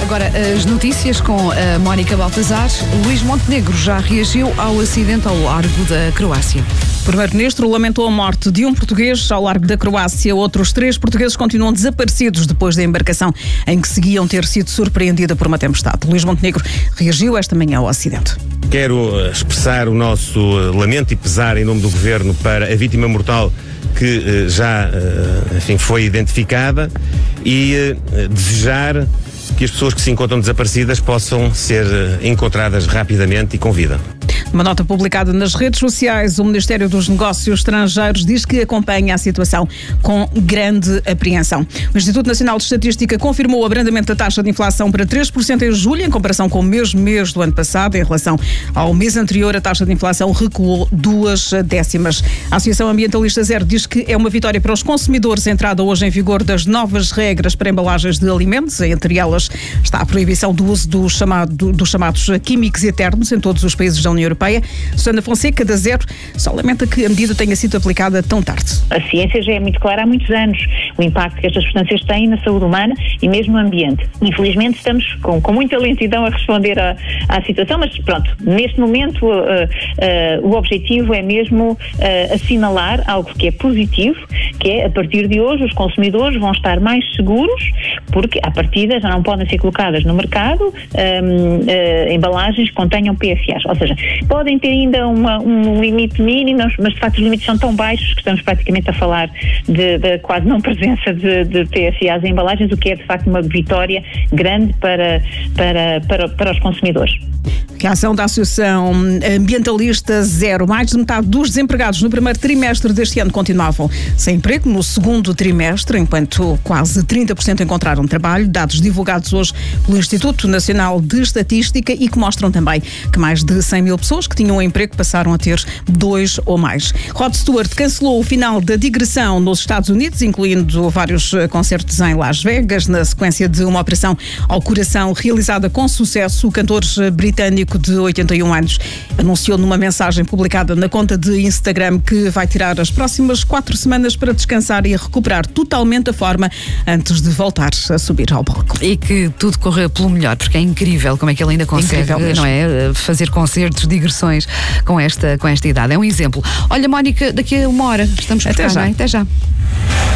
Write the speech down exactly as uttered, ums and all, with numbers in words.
Agora, as notícias com a Mónica Baltazar. Luís Montenegro já reagiu ao acidente ao largo da Croácia. O primeiro-ministro lamentou a morte de um português ao largo da Croácia. Outros três portugueses continuam desaparecidos depois da embarcação em que seguiam ter sido surpreendida por uma tempestade. Luís Montenegro reagiu esta manhã ao acidente. Quero expressar o nosso lamento e pesar em nome do Governo para a vítima mortal que já, enfim, foi identificada e desejar que as pessoas que se encontram desaparecidas possam ser encontradas rapidamente e com vida. Uma nota publicada nas redes sociais, o Ministério dos Negócios Estrangeiros diz que acompanha a situação com grande apreensão. O Instituto Nacional de Estatística confirmou o abrandamento da taxa de inflação para três por cento em julho, em comparação com o mesmo mês do ano passado. Em relação ao mês anterior, a taxa de inflação recuou duas décimas. A Associação Ambientalista Zero diz que é uma vitória para os consumidores a entrada hoje em vigor das novas regras para embalagens de alimentos. Entre elas está a proibição do uso do chamado, dos chamados químicos eternos em todos os países da União Europeia. Susana Fonseca, da Zero, só lamenta que a medida tenha sido aplicada tão tarde. A ciência já é muito clara há muitos anos, o impacto que estas substâncias têm na saúde humana e mesmo no ambiente. Infelizmente estamos com, com muita lentidão a responder à, à situação, mas pronto, neste momento uh, uh, o objetivo é mesmo uh, assinalar algo que é positivo, que é, a partir de hoje, os consumidores vão estar mais seguros, porque, à partida, já não podem ser colocadas no mercado um, uh, embalagens que contenham P F As, ou seja, podem ter ainda uma, um limite mínimo, mas de facto os limites são tão baixos que estamos praticamente a falar de, de quase não presença de, de P F As em embalagens, o que é de facto uma vitória grande para, para, para, para os consumidores. Reação da Associação Ambientalista Zero. Mais de metade dos desempregados no primeiro trimestre deste ano continuavam sem emprego no segundo trimestre, enquanto quase trinta por cento encontraram trabalho. Dados divulgados hoje pelo Instituto Nacional de Estatística e que mostram também que mais de cem mil pessoas que tinham um emprego passaram a ter dois ou mais. Rod Stewart cancelou o final da digressão nos Estados Unidos, incluindo vários concertos em Las Vegas, na sequência de uma operação ao coração realizada com sucesso. O cantor britânico de oitenta e um anos anunciou numa mensagem publicada na conta de Instagram que vai tirar as próximas quatro semanas para descansar e recuperar totalmente a forma antes de voltar a subir ao palco. E que tudo corra pelo melhor, porque é incrível como é que ele ainda consegue, não é, fazer concertos, digressões com esta, com esta idade. É um exemplo. Olha, Mónica, daqui a uma hora estamos por Até cá, já. não é? Até já.